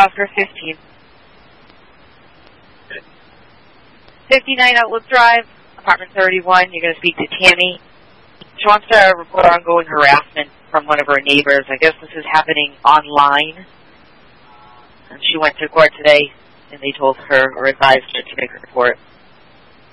Oscar 15. 59 Outlook Drive, apartment 31. You're going to speak to Tammy. She wants to report ongoing harassment from one of her neighbors. I guess this is happening online. And she went to court today, and they told her or advised her to make a report.